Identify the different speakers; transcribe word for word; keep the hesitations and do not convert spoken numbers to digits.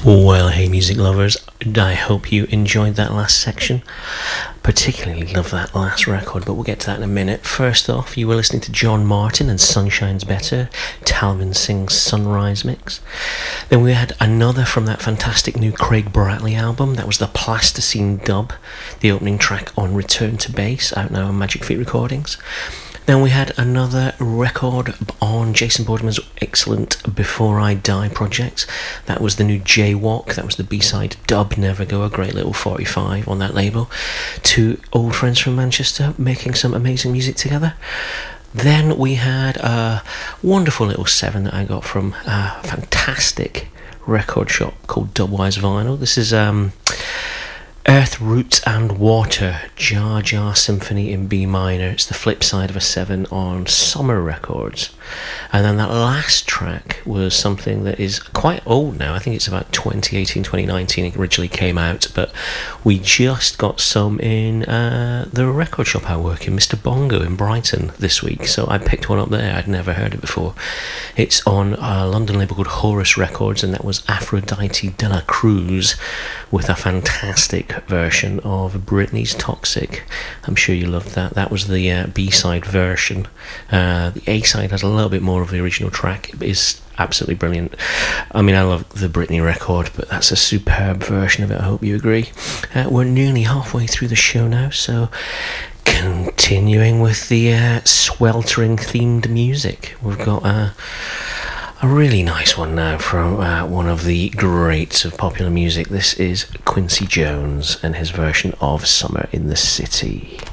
Speaker 1: Well, hey, music lovers, I hope you enjoyed that last section. Particularly love that last record, but we'll get to that in a minute. First off, you were listening to John Martin and Sunshine's Better, Talvin Sings Sunrise Mix. Then we had another from that fantastic new Craig Bradley album. That was the Plasticine Dub, the opening track on Return to Base, out now on Magic Feet Recordings. Then we had another record on Jason Boardman's excellent Before I Die project. That was the new Jaywalk. That was the B-side Dub Never Go, a great little forty-five on that label. Two old friends from Manchester making some amazing music together. Then we had a wonderful little seven that I got from a fantastic record shop called Dubwise Vinyl. This is um, Earth, Roots and Water, Jar Jar Symphony in B minor. It's the flip side of a seven on Summer Records. And then that last track was something that is quite old now. I think it's about twenty eighteen, twenty nineteen it originally came out, but we just got some in uh, the record shop I work in, Mister Bongo in Brighton this week, so I picked one up there. I'd never heard it before. It's on a London label called Horus Records, and that was Aphrodite de la Cruz with a fantastic version of Britney's Toxic. I'm sure you loved that. That was the uh, B-side version. Uh, the A-side has a little bit more of the original track. It is absolutely brilliant. I mean, I love the Britney record, but that's a superb version of it. I hope you agree. Uh, we're nearly halfway through the show now, so continuing with the uh, sweltering themed music, we've got uh, a really nice one now from uh, one of the greats of popular music. This is Quincy Jones and his version of Summer in the City.